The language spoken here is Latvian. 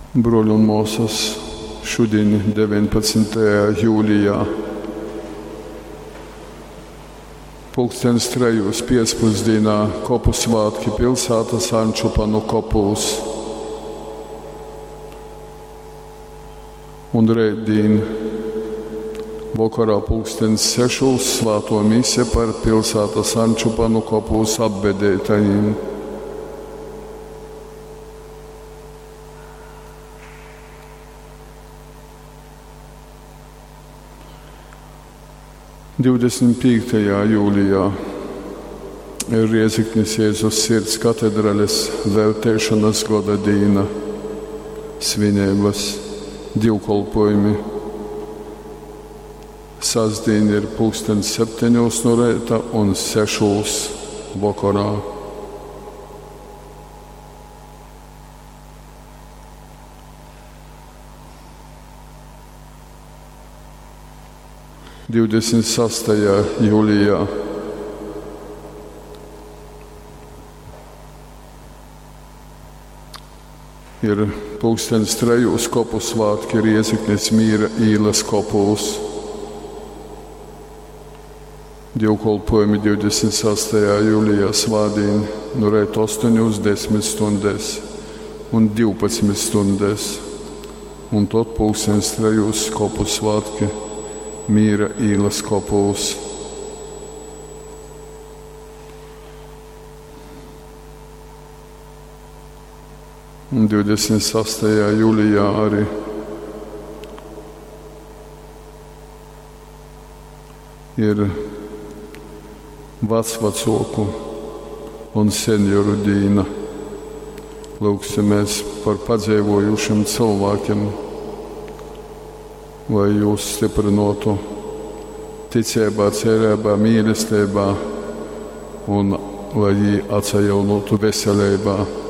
Broļi un mūsas, šodien 19. jūlijā, 3:00 pēcpusdienā kopu svātki pilsētas Ančupanu kopūs. Un rētdien vakarā 6:00 svāto mise par pilsētas Ančupanu kopūs apbedētajiem. Jūlijā ir Rieziknis Jēzus Sirds katedrāles veltēšanas gada diena, svinības, divkolpojumi. Sasdien ir 7:00 no rīta un 6:00 vakarā. Jūlijā ir 3:00 kopu svātki Rieziknes Mīra ielas kopūs. Divkolpojumi 26. jūlijā svādien no rīta 8:10 stundas un 12 stundas, un tad 3:00 kopu svātki Mīra ielas kopūs. Un 28. jūlijā arī ir vecvecāku un senioru diena. Lūgsimies par padzīvojušiem cilvēkiem, lai jūs stiprinātu ticībā, cerībā, mīlestībā un lai viņi atjaunotu veselībā.